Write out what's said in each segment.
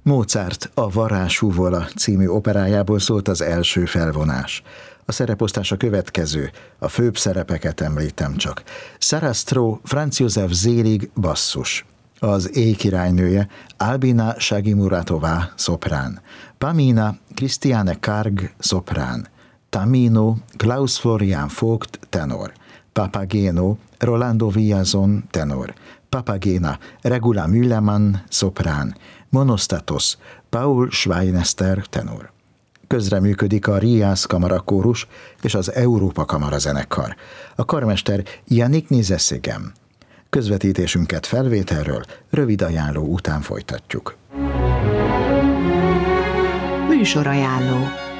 Mozart a Varázshúvola című operájából szólt az első felvonás. A szereposztás a következő, a főbb szerepeket említem csak. Sarastro Franz József Selig basszus, az Éj királynője Albina Shagimuratová szoprán, Pamina Christiane Karg szoprán, Tamino Klaus Florian Vogt tenor, Papageno Rolando Villazon tenor, Papagena Regula Müllemann szoprán, Monostatos Paul Schweinester tenor. Közreműködik a Riász Kamarakórus és az Európa Kamarazenekar. A karmester Yannick Nézeszigem. Közvetítésünket felvételről rövid ajánló után folytatjuk. Műsorajánló.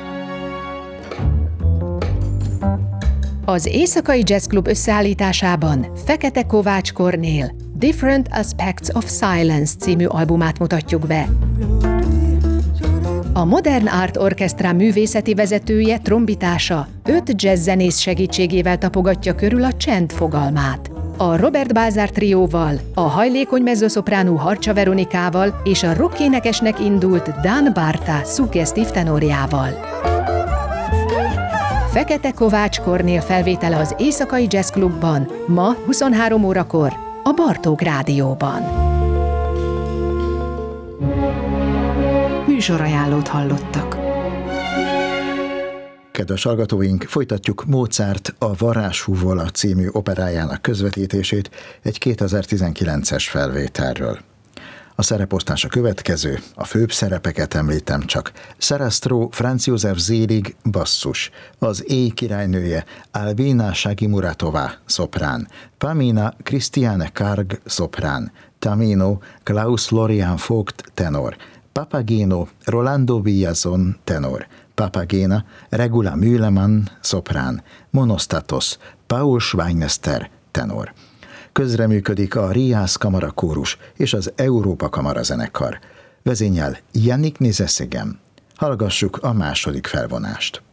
Az Éjszakai Jazz Klub összeállításában Fekete Kovács Kornél Different Aspects of Silence című albumát mutatjuk be. A Modern Art Orchestra művészeti vezetője trombitása 5 jazzzenész segítségével tapogatja körül a csend fogalmát. A Robert Balzar trióval, a hajlékony mezzoszopránú Harcsa Veronikával és a rockénekesnek indult Dan Barta szuggesztív tenorjával. Fekete Kovács Kornél felvétele az Éjszakai Jazz Klubban, ma 23 órakor a Bartók Rádióban. Műsorajánlót hallottak. Kedves hallgatóink, folytatjuk Mozart a Varázshúvola című operájának közvetítését egy 2019-es felvételről. A szereposztás a következő, a főbb szerepeket említem csak. Sarastro Franz József Selig basszus, az Éj királynője Albina Shagimuratová szoprán, Pamina Christiane Karg szoprán, Tamino Klaus Florian Vogt tenor, Papageno Rolando Villazon tenor, Papagena Regula Müllemann szoprán, Monostatos Paul Schweinester tenor. Közreműködik a Riász Kamarakórus és az Európa Kamarazenekar. Vezényel Yannick Nézeszigem. Hallgassuk a második felvonást.